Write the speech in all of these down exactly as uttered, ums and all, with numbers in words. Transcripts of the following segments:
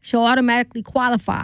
she'll automatically qualify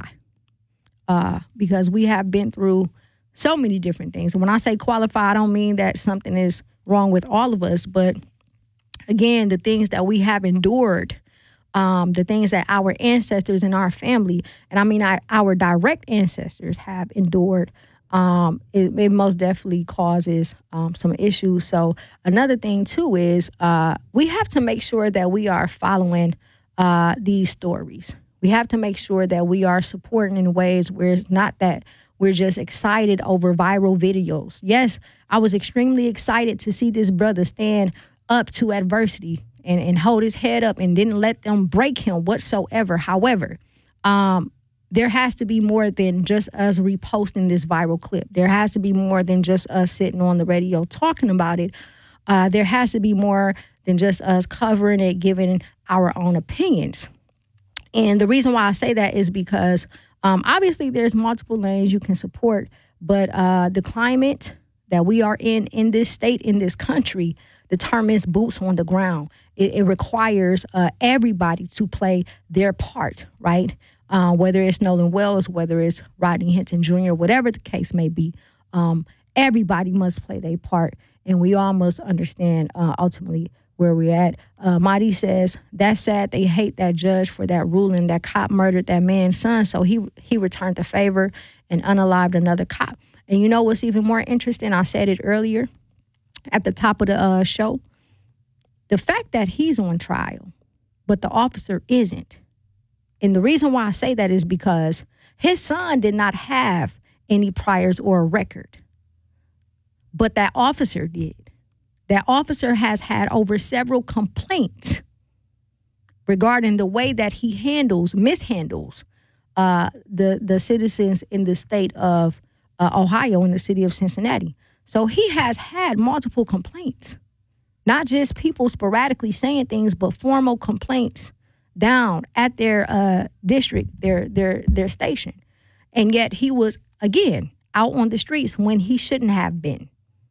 uh, because we have been through so many different things. And when I say qualify, I don't mean that something is wrong with all of us, but again, the things that we have endured, um, the things that our ancestors in our family, and I mean our, our direct ancestors have endured, um, it, it most definitely causes um, some issues. So another thing too is uh, we have to make sure that we are following uh, these stories. We have to make sure that we are supporting in ways where it's not that we're just excited over viral videos. Yes, I was extremely excited to see this brother stand up to adversity and, and hold his head up and didn't let them break him whatsoever. However, um, there has to be more than just us reposting this viral clip. There has to be more than just us sitting on the radio talking about it. Uh, there has to be more than just us covering it, giving our own opinions. And the reason why I say that is because um, obviously there's multiple lanes you can support, but uh, the climate that we are in, in this state, in this country, determines boots on the ground. It, it requires uh, everybody to play their part, right? Uh, whether it's Nolan Wells, whether it's Rodney Hinton Junior, whatever the case may be, um, everybody must play their part, and we all must understand uh, ultimately where we're at. Uh, Marty says, that's sad. They hate that judge for that ruling. That cop murdered that man's son, so he he returned the favor and unalived another cop. And you know what's even more interesting? I said it earlier at the top of the uh, show. The fact that he's on trial, but the officer isn't. And the reason why I say that is because his son did not have any priors or a record, but that officer did. That officer has had over several complaints regarding the way that he handles, mishandles uh, the, the citizens in the state of uh, Ohio, in the city of Cincinnati. So he has had multiple complaints, not just people sporadically saying things, but formal complaints down at their uh, district, their their their station. And yet he was, again, out on the streets when he shouldn't have been.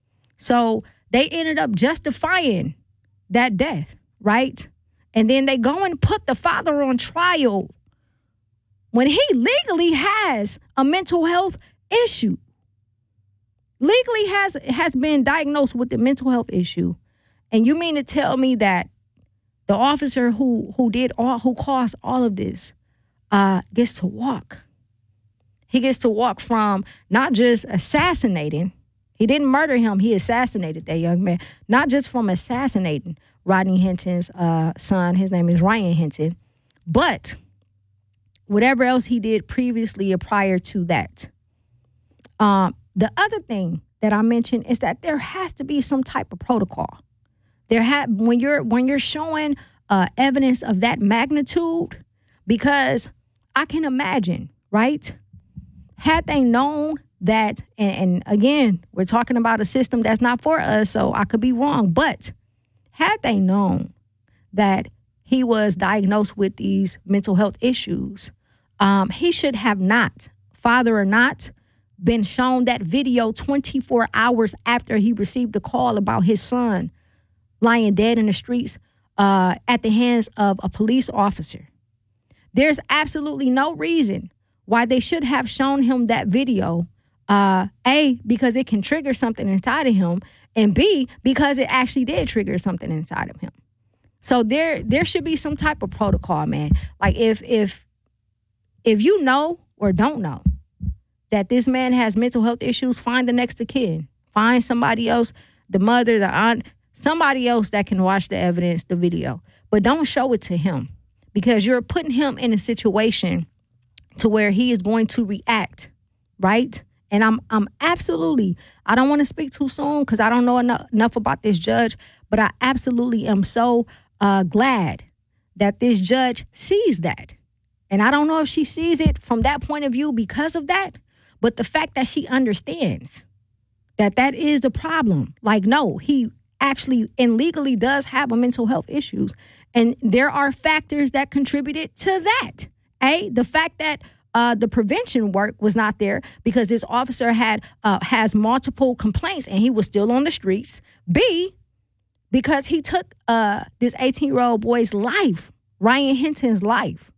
So they ended up justifying that death, right? And then they go and put the father on trial when he legally has a mental health issue. Legally has has been diagnosed with a mental health issue. And you mean to tell me that the officer who who did all who caused all of this uh, gets to walk? He gets to walk from not just assassinating. He didn't murder him. He assassinated that young man. Not just from assassinating Rodney Hinton's uh, son. His name is Ryan Hinton. But whatever else he did previously or prior to that. Um, the other thing that I mentioned is that there has to be some type of protocol. There ha- when you're when you're showing uh, evidence of that magnitude, because I can imagine, right? Had they known that, and, and again, we're talking about a system that's not for us, so I could be wrong, but had they known that he was diagnosed with these mental health issues, um, he should have not, father or not, been shown that video twenty-four hours after he received the call about his son lying dead in the streets uh, at the hands of a police officer. There's absolutely no reason why they should have shown him that video. Uh, A, because it can trigger something inside of him, and B, because it actually did trigger something inside of him. So there there should be some type of protocol, man. Like if if if you know or don't know that this man has mental health issues, find the next of kin. Find somebody else, the mother, the aunt, somebody else that can watch the evidence, the video. But don't show it to him, because you're putting him in a situation to where he is going to react, right? And I'm I'm absolutely, I don't want to speak too soon because I don't know enough, enough about this judge, but I absolutely am so uh, glad that this judge sees that. And I don't know if she sees it from that point of view because of that, but the fact that she understands that that is the problem. Like, no, he actually and legally does have a mental health issues. And there are factors that contributed to that. A, the fact that Uh, the prevention work was not there because this officer had uh, has multiple complaints and he was still on the streets. B, because he took uh, this eighteen-year-old boy's life, Ryan Hinton's life.